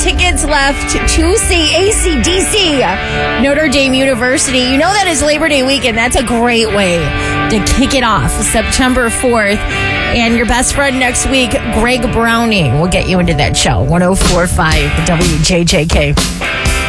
tickets left to see AC/DC, Notre Dame University. You know that is Labor Day weekend. That's a great way to kick it off, September 4th. And your best friend next week, Greg Browning, will get you into that show. 104.5 WJJK.